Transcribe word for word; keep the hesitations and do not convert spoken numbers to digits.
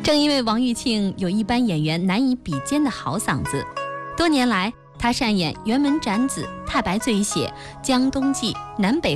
正因为王玉庆有一般演员难以比肩的好嗓子，多年来他擅演辕门斩子、太白醉血、江东记、南北